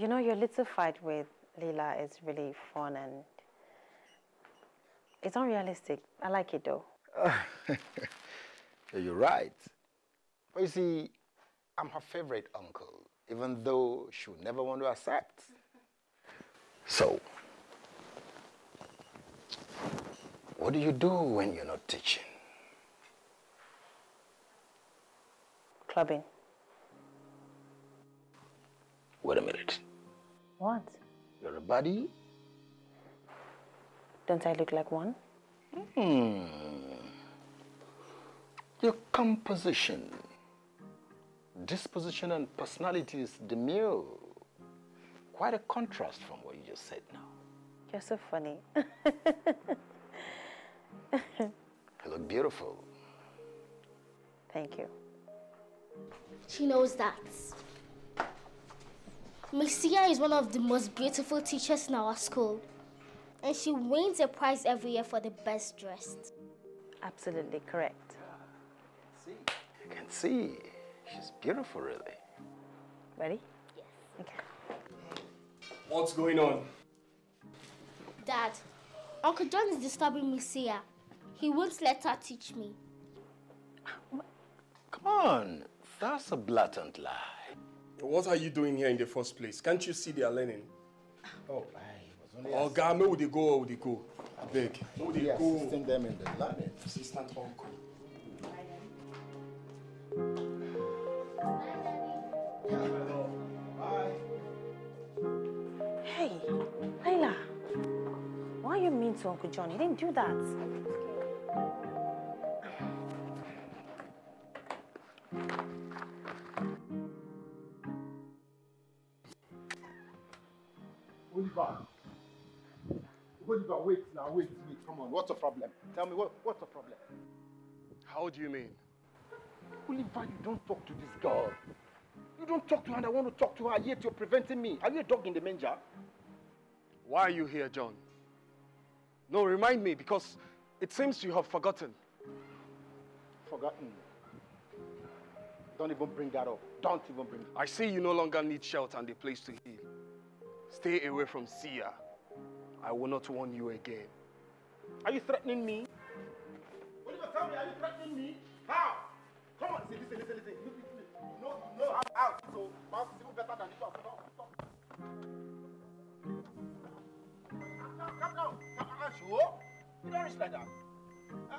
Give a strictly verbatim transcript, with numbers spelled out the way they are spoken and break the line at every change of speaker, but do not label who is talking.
You know, your little fight with Lila is really fun and it's unrealistic. I like it though.
You're right. But you see, I'm her favorite uncle, even though she would never want to accept. So, what do you do when you're not teaching?
Clubbing.
Wait a minute.
What?
You're a baddie?
Don't I look like one?
Hmm. Your composition, disposition, and personality is demure. Quite a contrast from what you just said now.
You're so funny.
You look beautiful.
Thank you.
She knows that. Miss Sia is one of the most beautiful teachers in our school. And she wins a prize every year for the best dressed.
Absolutely correct.
See, you can see. She's beautiful, really.
Ready?
Yes.
Okay.
What's going on?
Dad, Uncle John is disturbing Miss Sia. He won't let her teach me.
Come on, that's a blatant lie.
What are you doing here in the first place? Can't you see they are learning?
Oh, I was only
Oh, God, where would they go? Where would they go? I beg. Where would they
yeah,
go?
assisting them in the learning.
Assistant uncle.
Hey, Layla. Why are you mean to Uncle John? He didn't do that.
Oliver. Oliver, wait now, wait, wait, come on. What's the problem? Tell me, what, what's the problem?
How do you mean?
Oliver, you don't talk to this girl. You don't talk to her and I want to talk to her, yet you're preventing me. Are you a dog in the manger?
Why are you here, John? No, remind me, because it seems you have forgotten.
Forgotten. Don't even bring that up. Don't even bring it up.
I see you no longer need shelter and a place to heal. Stay away from Sia. I will not warn you again.
Are you threatening me? Oliver, tell me, are you threatening me? How? Come on, listen, listen, listen, listen. You know, you know how out, so mouth is even better than the talk. Calm down, calm down. Calm down, sure? You don't reach like that.